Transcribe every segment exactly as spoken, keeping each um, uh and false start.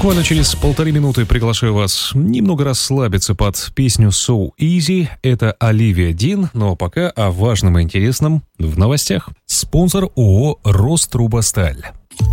Буквально через полторы минуты приглашаю вас немного расслабиться под песню «So Easy». Это Оливия Дин, но пока о важном и интересном в новостях. Спонсор ООО «Рострубосталь».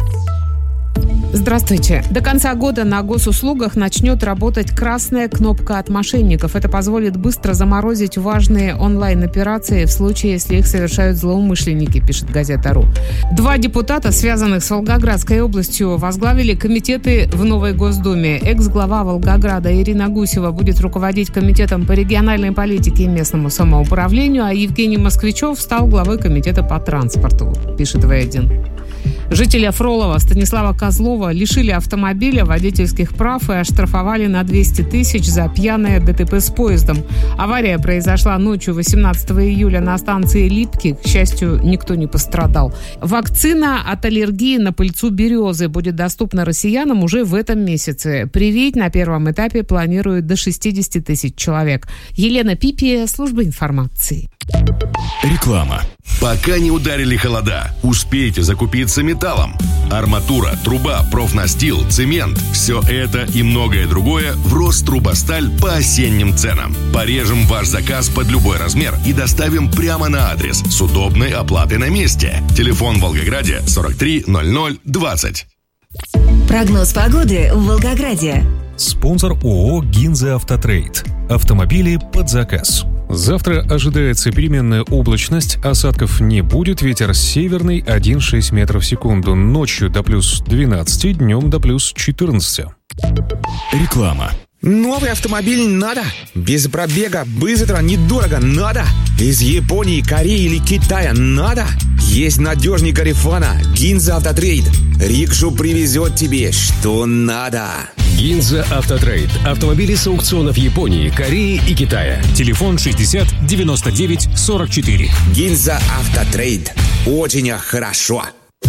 Здравствуйте. До конца года на госуслугах начнет работать красная кнопка от мошенников. Это позволит быстро заморозить важные онлайн-операции в случае, если их совершают злоумышленники, пишет газета.ру. Два депутата, связанных с Волгоградской областью, возглавили комитеты в новой Госдуме. Экс-глава Волгограда Ирина Гусева будет руководить комитетом по региональной политике и местному самоуправлению, а Евгений Москвичев стал главой комитета по транспорту, пишет вэ один. Жителя Фролова Станислава Козлова лишили автомобиля, водительских прав и оштрафовали на двести тысяч за пьяное ДТП с поездом. Авария произошла ночью восемнадцатого июля на станции Липки. К счастью, никто не пострадал. Вакцина от аллергии на пыльцу березы будет доступна россиянам уже в этом месяце. Привить на первом этапе планируют до шестьдесят тысяч человек. Елена Пипи, служба информации. Реклама. Пока не ударили холода, успейте закупиться металлом. Арматура, труба, профнастил, цемент – все это и многое другое в Рострубосталь по осенним ценам. Порежем ваш заказ под любой размер и доставим прямо на адрес с удобной оплатой на месте. Телефон в Волгограде сорок три ноль ноль двадцать. Прогноз погоды в Волгограде. Спонсор ООО «Гинза Автотрейд». Автомобили под заказ. Завтра ожидается переменная облачность, осадков не будет, ветер северный один целых шесть метров в секунду, ночью до плюс двенадцати, днем до плюс четырнадцати. Реклама. Новый автомобиль надо. Без пробега, быстро, недорого надо. Из Японии, Кореи или Китая надо. Есть надежный Гарифана, Гинза Автотрейд. Рикшу привезет тебе, что надо. Гинза Автотрейд. Автомобили с аукционов Японии, Кореи и Китая. Телефон шестьдесят девяносто девять сорок четыре. Гинза Автотрейд. Очень хорошо.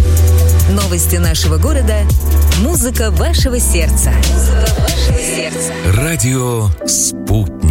Новости нашего города. Музыка вашего сердца. Музыка вашего сердца. Радио «Спутник».